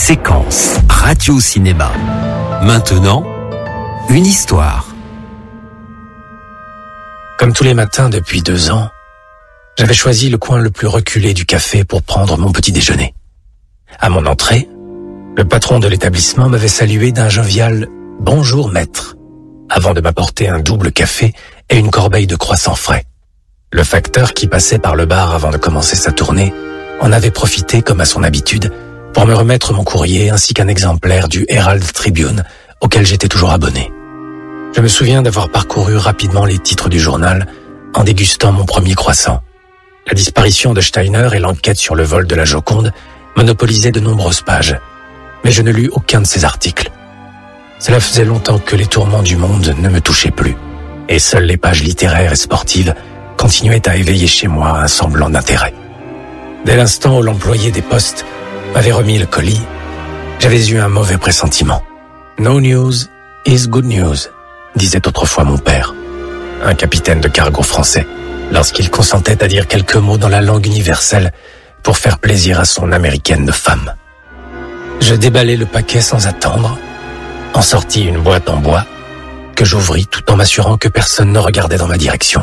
Séquence radio-cinéma. Maintenant, une histoire. Comme tous les matins depuis 2 ans, j'avais choisi le coin le plus reculé du café pour prendre mon petit déjeuner. À mon entrée, le patron de l'établissement m'avait salué d'un jovial « Bonjour maître » avant de m'apporter un double café et une corbeille de croissants frais. Le facteur qui passait par le bar avant de commencer sa tournée en avait profité comme à son habitude pour me remettre mon courrier ainsi qu'un exemplaire du Herald Tribune auquel j'étais toujours abonné. Je me souviens d'avoir parcouru rapidement les titres du journal en dégustant mon premier croissant. La disparition de Steiner et l'enquête sur le vol de la Joconde monopolisaient de nombreuses pages, mais je ne lus aucun de ces articles. Cela faisait longtemps que les tourments du monde ne me touchaient plus, et seules les pages littéraires et sportives continuaient à éveiller chez moi un semblant d'intérêt. Dès l'instant où l'employé des postes m'avait remis le colis, j'avais eu un mauvais pressentiment. « No news is good news », disait autrefois mon père, un capitaine de cargo français, lorsqu'il consentait à dire quelques mots dans la langue universelle pour faire plaisir à son américaine de femme. Je déballai le paquet sans attendre, en sortis une boîte en bois que j'ouvris tout en m'assurant que personne ne regardait dans ma direction.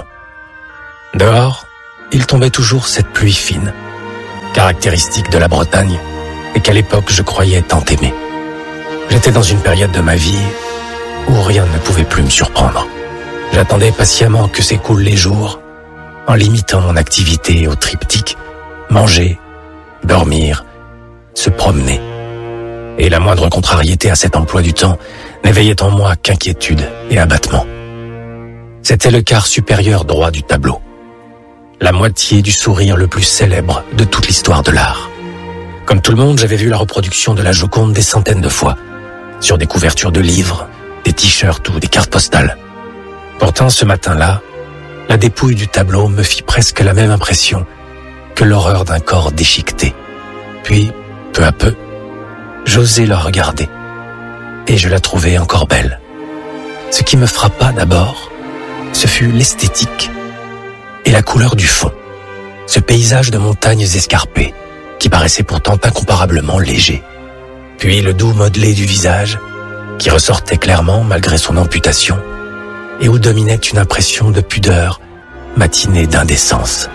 Dehors, il tombait toujours cette pluie fine, caractéristique de la Bretagne et qu'à l'époque je croyais tant aimer. J'étais dans une période de ma vie où rien ne pouvait plus me surprendre. J'attendais patiemment que s'écoulent les jours, en limitant mon activité au triptyque, manger, dormir, se promener. Et la moindre contrariété à cet emploi du temps n'éveillait en moi qu'inquiétude et abattement. C'était le quart supérieur droit du tableau, la moitié du sourire le plus célèbre de toute l'histoire de l'art. Comme tout le monde, j'avais vu la reproduction de la Joconde des centaines de fois, sur des couvertures de livres, des t-shirts ou des cartes postales. Pourtant, ce matin-là, la dépouille du tableau me fit presque la même impression que l'horreur d'un corps déchiqueté. Puis, peu à peu, j'osai la regarder, et je la trouvai encore belle. Ce qui me frappa d'abord, ce fut l'esthétique et la couleur du fond, ce paysage de montagnes escarpées, qui paraissait pourtant incomparablement léger. Puis le doux modelé du visage, qui ressortait clairement malgré son amputation, et où dominait une impression de pudeur, matinée d'indécence.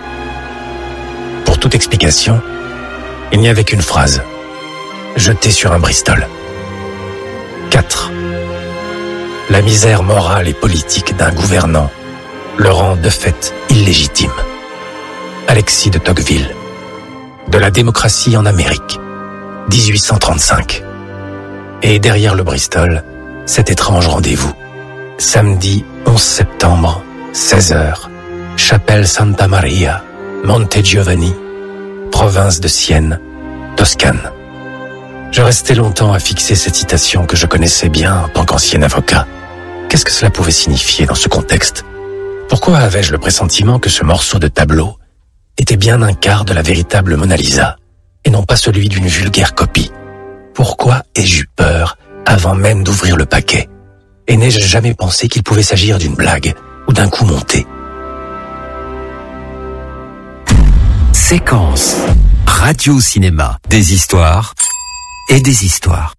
Pour toute explication, il n'y avait qu'une phrase, jetée sur un Bristol. 4. La misère morale et politique d'un gouvernant le rend de fait illégitime. Alexis de Tocqueville. De la démocratie en Amérique, 1835. Et derrière le Bristol, cet étrange rendez-vous. Samedi 11 septembre, 16h, chapelle Santa Maria, Monte Giovanni, province de Sienne, Toscane. Je restai longtemps à fixer cette citation que je connaissais bien en tant qu'ancien avocat. Qu'est-ce que cela pouvait signifier dans ce contexte? Pourquoi avais-je le pressentiment que ce morceau de tableau était bien un quart de la véritable Mona Lisa, et non pas celui d'une vulgaire copie? Pourquoi ai-je eu peur avant même d'ouvrir le paquet? Et n'ai-je jamais pensé qu'il pouvait s'agir d'une blague ou d'un coup monté? Séquence radio-cinéma. Des histoires et des histoires.